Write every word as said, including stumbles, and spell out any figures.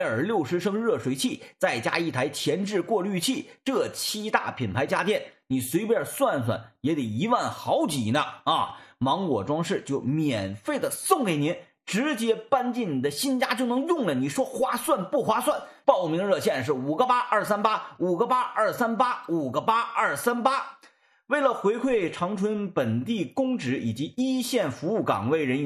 尔六十升热水器，再加一台前置过滤器，这七大品牌家电你随便算算也得一万好几呢啊！芒果装饰就免费的送给您，直接搬进你的新家就能用了，你说划算不划算？报名热线是五个八二三八五个八二三八五个八二三八。为了回馈长春本地公职以及一线服务岗位人员